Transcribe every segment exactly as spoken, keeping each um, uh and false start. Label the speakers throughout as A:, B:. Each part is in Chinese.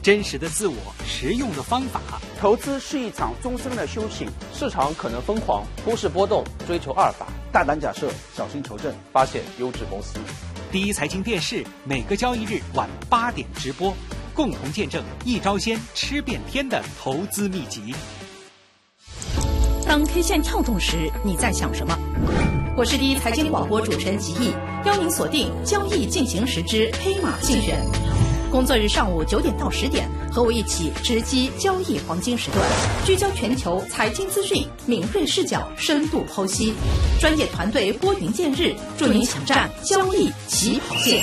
A: 真实的自我，实用的方法。
B: 投资是一场终身的修行，市场可能疯狂，股市波动，追求阿尔法，大胆假设，小心求证，发现优质公司。
A: 第一财经电视每个交易日晚八点直播，共同见证一招鲜吃遍天的投资秘籍。
C: 当 K 线跳动时，你在想什么？我是第一财经广播主持人吉毅，邀您锁定交易进行时之黑马竞选。工作日上午九点到十点，和我一起直击交易黄金时段，聚焦全球财经资讯，敏锐视角，深度剖析，专业团队拨云见日，助您抢占交易起跑线。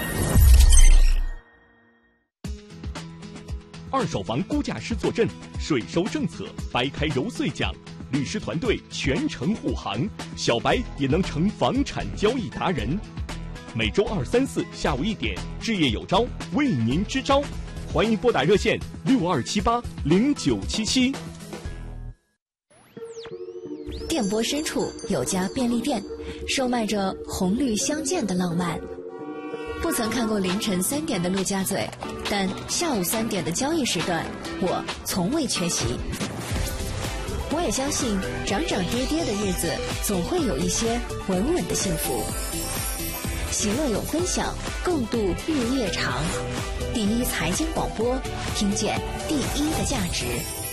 D: 二手房估价师坐镇，税收政策掰开揉碎讲，律师团队全程护航，小白也能成房产交易达人。每周二、三、四下午一点，置业有招为您支招，欢迎拨打热线六二七八零九七七。
E: 电波深处有家便利店，售卖着红绿相间的浪漫。不曾看过凌晨三点的陆家嘴，但下午三点的交易时段，我从未缺席。我也相信，涨涨跌跌的日子，总会有一些稳稳的幸福。喜乐有分享，共度日夜长。第一财经广播，听见第一的价值。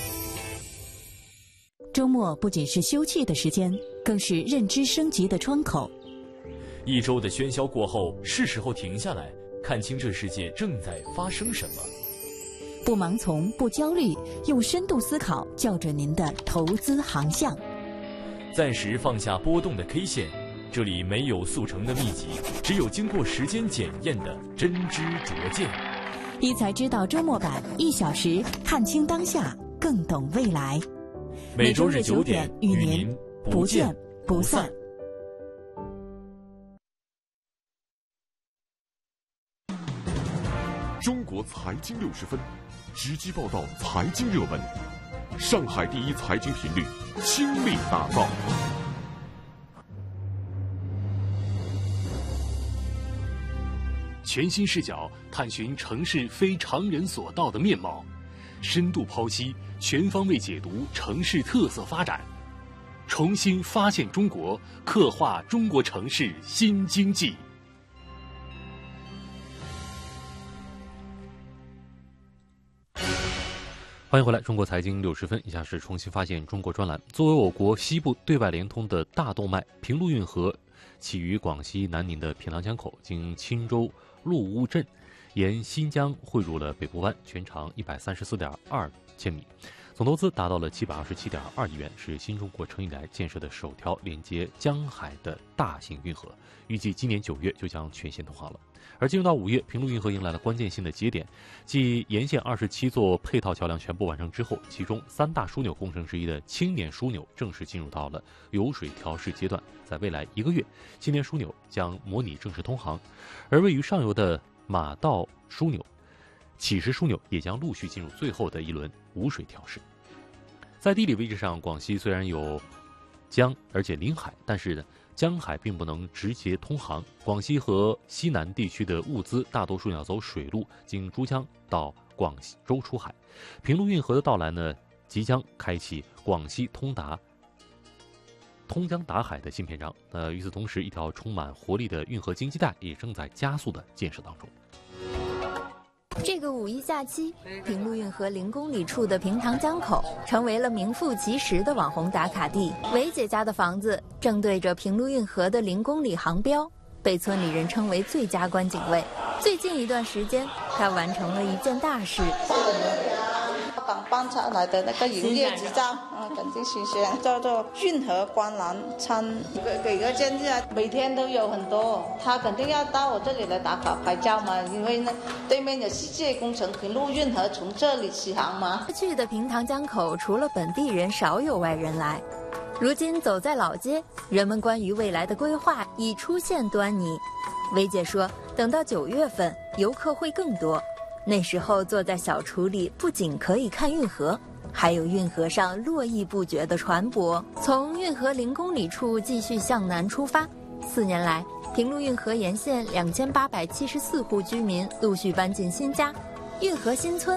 F: 周末不仅是休憩的时间，更是认知升级的窗口。
G: 一周的喧嚣过后，是时候停下来，看清这世界正在发生什么。
F: 不盲从，不焦虑，用深度思考校准您的投资航向。
G: 暂时放下波动的 K 线，这里没有速成的秘籍，只有经过时间检验的真知灼见。
F: 一财知道周末版，一小时看清当下，更懂未来。
G: 每周日九点与您不见不散。
H: 中国财经六十分，直击报道财经热门，上海第一财经频率倾力打造。
I: 全新视角探寻城市非常人所到的面貌，深度剖析，全方位解读城市特色发展，重新发现中国，刻画中国城市新经济。
J: 欢迎回来，中国财经六十分，以下是重新发现中国专栏。作为我国西部对外连通的大动脉，平陆运河起于广西南宁的平塘江口，经钦州陆坞镇，沿新疆汇入了北部湾，全长一百三十四点二千米，总投资达到了七百二十七点二亿元，是新中国成立以来建设的首条连接江海的大型运河，预计今年九月就将全线通航了。而进入到五月，平陆运河迎来了关键性的节点，继沿线二十七座配套桥梁全部完成之后，其中三大枢纽工程之一的青年枢纽正式进入到了油水调试阶段。在未来一个月，青年枢纽将模拟正式通航，而位于上游的马道枢纽、乞石枢纽也将陆续进入最后的一轮无水调试。在地理位置上，广西虽然有江，而且临海，但是呢，江海并不能直接通航，广西和西南地区的物资大多数要走水路，经珠江到广州出海。平陆运河的到来呢，即将开启广西通达通江达海的新篇章。呃，与此同时，一条充满活力的运河经济带也正在加速的建设当中。
E: 这个五一假期，平陆运河零公里处的平塘江口成为了名副其实的网红打卡地。韦姐家的房子正对着平陆运河的零公里航标，被村里人称为最佳观景位。最近一段时间，她完成了一件大事。
K: 港办出来的那个营业执照，嗯，肯定新鲜，叫做运河观澜餐，给给个建议啊，每天都有很多，他肯定要到我这里来打卡拍照嘛，因为呢，对面有世界工程平陆运河从这里起航嘛。
E: 过去的平塘江口，除了本地人，少有外人来。如今走在老街，人们关于未来的规划已出现端倪。韦姐说，等到九月份，游客会更多。那时候坐在小厨里，不仅可以看运河，还有运河上络绎不绝的船舶。从运河零公里处继续向南出发，四年来，平陆运河沿线两千八百七十四户居民陆续搬进新家，运河新村